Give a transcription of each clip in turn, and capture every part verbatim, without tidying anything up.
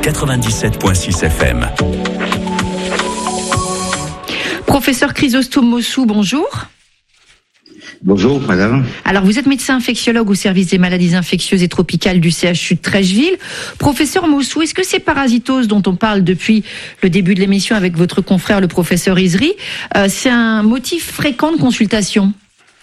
quatre-vingt-dix-sept virgule six F M. Professeur Chrysostome Mossou, bonjour. Bonjour, madame. Alors, vous êtes médecin infectiologue au service des maladies infectieuses et tropicales du C H U de Trècheville. Professeur Mossou, est-ce que ces parasitoses dont on parle depuis le début de l'émission avec votre confrère, le professeur Izri, euh, c'est un motif fréquent de consultation ?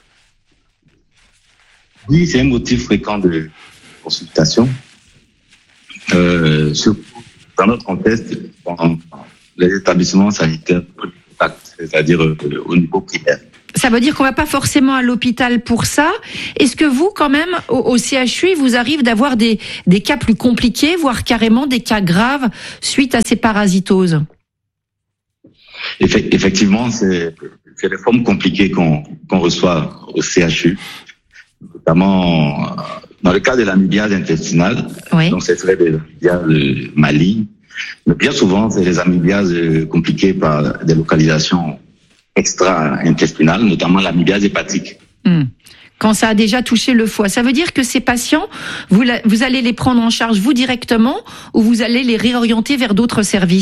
Oui, c'est un motif fréquent de consultation. Euh, surtout dans notre contexte, dans les établissements sanitaires, c'est-à-dire euh, au niveau primaire. Ça veut dire qu'on va pas forcément à l'hôpital pour ça. Est-ce que vous, quand même, au, au C H U, il vous arrive d'avoir des, des cas plus compliqués, voire carrément des cas graves suite à ces parasitoses ? Effectivement, c'est, c'est les formes compliquées qu'on, qu'on reçoit au C H U, notamment dans le cas de l'amibiase intestinale. Oui. Donc, ce serait des amibiases malignes. Mais bien souvent, c'est des amibiases compliquées par des localisations extra-intestinales, notamment l'amibiase hépatique. Mmh. Quand ça a déjà touché le foie, ça veut dire que ces patients, vous, la, vous allez les prendre en charge vous directement ou vous allez les réorienter vers d'autres services ?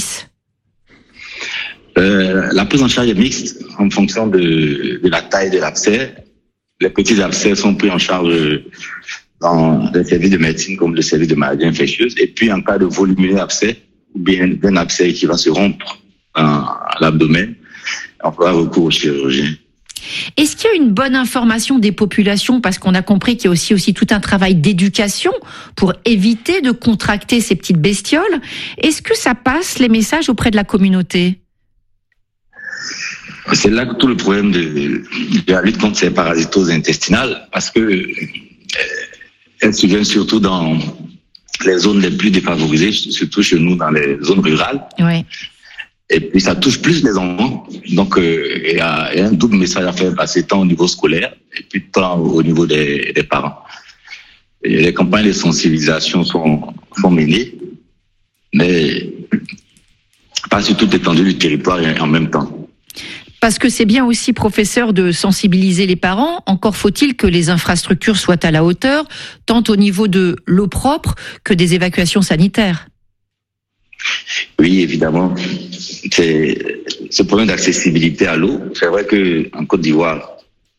euh, La prise en charge est mixte en fonction de, de la taille de l'abcès. Les petits abcès sont pris en charge dans les services de médecine comme le service de maladies infectieuses. Et puis, en cas de volumineux abcès, ou bien d'un abcès qui va se rompre à l'abdomen, on fera recours au chirurgien. Est-ce qu'il y a une bonne information des populations, parce qu'on a compris qu'il y a aussi, aussi tout un travail d'éducation pour éviter de contracter ces petites bestioles. Est-ce que ça passe les messages auprès de la communauté ? C'est là que tout le problème de, de la lutte contre ces parasitoses intestinales, parce que euh, elles surviennent surtout dans les zones les plus défavorisées, surtout chez nous dans les zones rurales. Oui. Et puis ça touche plus les enfants. Donc euh, il y a, y a un double message à faire passer tant au niveau scolaire et puis tant au niveau des, des parents. Et les campagnes de sensibilisation sont, sont menées, mais pas sur toute l'étendue du territoire en même temps. Parce que c'est bien aussi, professeur, de sensibiliser les parents. Encore faut-il que les infrastructures soient à la hauteur, tant au niveau de l'eau propre que des évacuations sanitaires. Oui, évidemment. C'est ce problème d'accessibilité à l'eau. C'est vrai que en Côte d'Ivoire,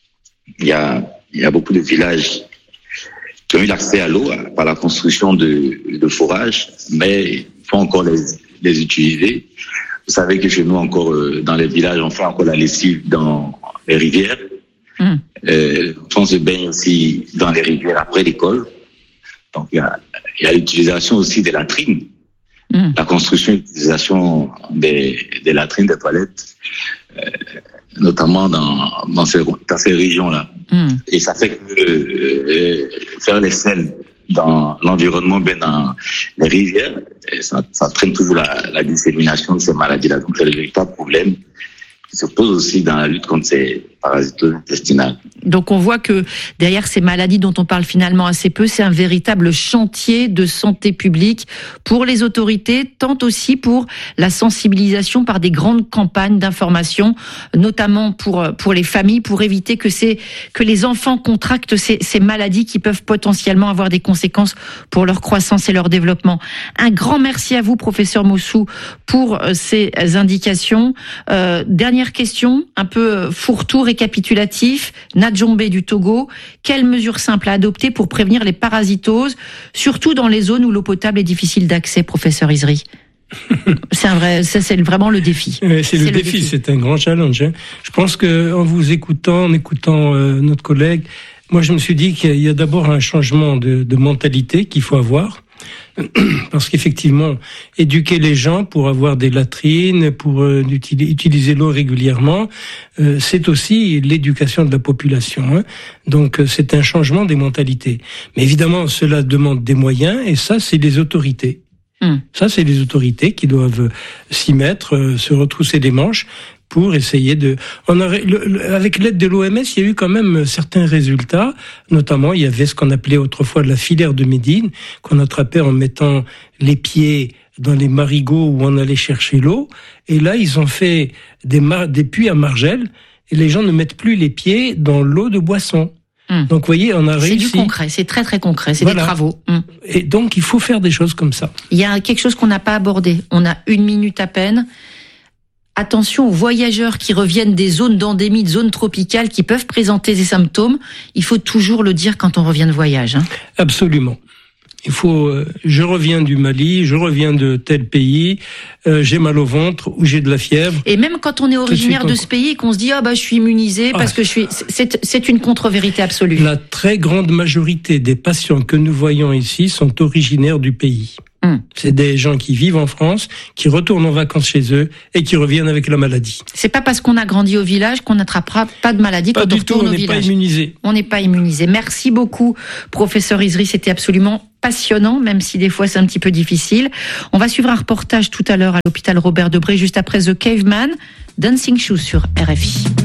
il y a, il y a beaucoup de villages qui ont eu l'accès à l'eau par la construction de, de forages, mais il faut encore les, les utiliser. Vous savez que chez nous, encore, dans les villages, on fait encore la lessive dans les rivières. Mmh. Euh, on se baigne aussi dans les rivières après l'école. Donc, il y a, il y a l'utilisation aussi des latrines. Mmh. La construction et l'utilisation des, des latrines, des toilettes, euh, notamment dans, dans ces, dans ces régions-là. Mmh. Et ça fait que euh, faire les selles dans l'environnement, ben dans les rivières, ça, ça traîne toujours la, la dissémination de ces maladies-là. Donc, c'est le véritable problème qui se pose aussi dans la lutte contre ces parasitoses intestinales. Donc on voit que derrière ces maladies dont on parle finalement assez peu, c'est un véritable chantier de santé publique pour les autorités, tant aussi pour la sensibilisation par des grandes campagnes d'information, notamment pour pour les familles, pour éviter que ces que les enfants contractent ces, ces maladies qui peuvent potentiellement avoir des conséquences pour leur croissance et leur développement. Un grand merci à vous, professeur Mossou, pour ces indications. Euh, dernière question, un peu fourre-tout, récapitulatif. Nadjombe du Togo, quelles mesures simples à adopter pour prévenir les parasitoses, surtout dans les zones où l'eau potable est difficile d'accès, professeur Izri? C'est un vrai, ça c'est vraiment le défi. C'est, c'est le, le défi, défi, c'est un grand challenge. Hein. Je pense que en vous écoutant, en écoutant euh, notre collègue, moi je me suis dit qu'il y a d'abord un changement de, de mentalité qu'il faut avoir. Parce qu'effectivement, éduquer les gens pour avoir des latrines, pour euh, utiliser l'eau régulièrement, euh, c'est aussi l'éducation de la population. Hein. Donc, euh, c'est un changement des mentalités. Mais évidemment, cela demande des moyens, et ça, c'est les autorités. Mmh. Ça, c'est les autorités qui doivent s'y mettre, euh, se retrousser les manches pour essayer de... On a, le, le, avec l'aide de l'O M S, il y a eu quand même certains résultats. Notamment, il y avait ce qu'on appelait autrefois la filaire de Médine, qu'on attrapait en mettant les pieds dans les marigots où on allait chercher l'eau. Et là, ils ont fait des, mar- des puits à margelles, et les gens ne mettent plus les pieds dans l'eau de boisson. Mmh. Donc, vous voyez, on a c'est réussi. C'est du concret, c'est très très concret, c'est voilà. des travaux. Mmh. Et donc, il faut faire des choses comme ça. Il y a quelque chose qu'on n'a pas abordé. On a une minute à peine. Attention aux voyageurs qui reviennent des zones d'endémie, de zones tropicales, qui peuvent présenter des symptômes. Il faut toujours le dire quand on revient de voyage. Hein. Absolument. Il faut. Euh, je reviens du Mali, je reviens de tel pays, euh, j'ai mal au ventre ou j'ai de la fièvre. Et même quand on est originaire de, de ce pays et qu'on se dit ah bah je suis immunisé parce ah. que je suis, c'est c'est une contre-vérité absolue. La très grande majorité des patients que nous voyons ici sont originaires du pays. Hum. C'est des gens qui vivent en France, qui retournent en vacances chez eux et qui reviennent avec la maladie. C'est pas parce qu'on a grandi au village qu'on n'attrapera pas de maladie pas quand on retourne tout, on au village. On n'est pas immunisé. On n'est pas immunisé. Merci beaucoup, professeur Izri. C'était absolument passionnant, même si des fois c'est un petit peu difficile. On va suivre un reportage tout à l'heure à l'hôpital Robert Debré, juste après The Caveman, Dancing Shoes sur R F I.